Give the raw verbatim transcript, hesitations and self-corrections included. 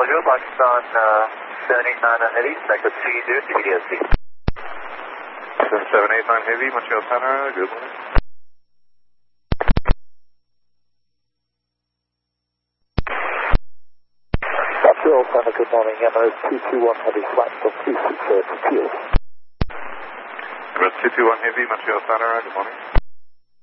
Bonjour, Pakistan uh, seven eight nine on Heavy, connect with two zero T D S C. seven eight nine Heavy, Montreal Center, good morning. Montreal Center, good morning, M O S two two one Heavy, flight from two six zero to Teal. M O S two two one Heavy, Montreal Center, good morning.